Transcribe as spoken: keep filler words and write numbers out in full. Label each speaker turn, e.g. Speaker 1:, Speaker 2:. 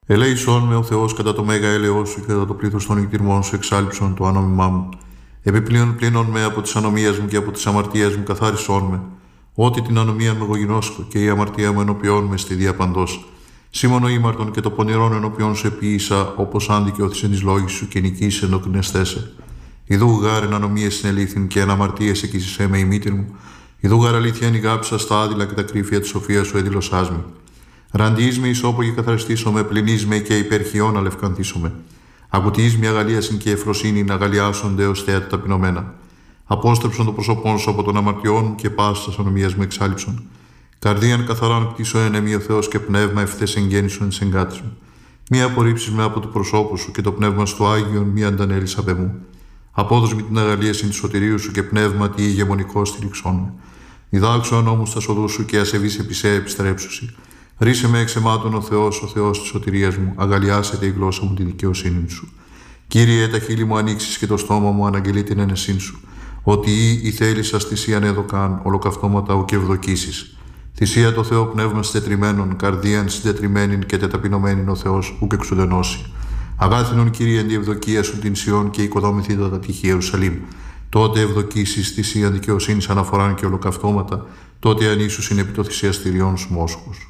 Speaker 1: Ελέησόν με ο Θεός κατά το μέγα έλεος σου και κατά το πλήθος των νηκτήρμων σου εξάλειψον το ανόμημά μου. Επιπλέον πλύνον με από τις ανομίες μου και από τις αμαρτίες μου καθάρισόν με. Ότι την ανομία μου εγώ γινώσκω και η αμαρτία μου ενωπιών με στη διαπαντός. Σήμωνο ήμαρτον και το πονηρόν ενωπιών σου επίησα, όπως αν δικαιώθησεν εις λόγης σου και νικήσει ενδοκνεστέσαι. Ιδού γάρεν ανομίες συνελήφθην και εν αμαρτίες εκείσισέ με η μήτηρ μου. Ιδού γάρ αλήθεια νιγάψα στα άδειλα και τα κρύφια της σοφίας σου έδηλωσάς με. Ραντιείς με ισόπο και καθαριστήσομαι, πλυνείς με και υπερχιών αλευκανθήσομαι. Ακουτιείς με αγαλίασιν και εφροσύνη να αγαλιάσονται ως θέατα ταπεινωμένα. Απόστρεψον το πρόσωπόν σου από των αμαρτιών μου και πάσης τας ανομίας μου εξάλειψον. Καρδίαν καθαράν κτίσω ενεμή ο Θεός και πνεύμα ευθές εγγέννησον εις εγκάτης μου. Μη απορρίψεις με από το προσώπου σου και το πνεύμα στο Άγιον μη αντανέλεις απ' εμού. Απόδος με την αγαλίασιν της σωτηρίου σου και πνεύμα τι ηγεμονικό στηριξόν με. Διδάξω όμως τα σοδού σου και ασεβείς επί σε επιστρέψουσι. Ρίσε με εξαιμάτων ο Θεός, ο Θεός της σωτηρίας μου, αγαλιάσετε η γλώσσα μου τη δικαιοσύνη σου. Κύριε, τα χείλη μου ανοίξεις και το στόμα μου αναγγελεί την ένεσήν σου. Ότι ή η θέλησας θυσίαν έδωκαν, ολοκαυτώματα ου και ευδοκίσεις. Θυσία το Θεό πνεύμα συντετριμένων, καρδίαν συντετριμένην και τεταπεινωμένην ο Θεός, ουκ εξουδενώσει. Αγάθινον Κύριε εν τη ευδοκία σου την Σιών και οικοδομηθείτε τα τυχεία Ιερουσαλήμ. Τότε ευδοκίσεις θυσίαν δικαιοσύνης αναφοράν και ολοκαυτώματα, τότε ανήσουσιν επί το θυσιαστηριών σου μόσχους.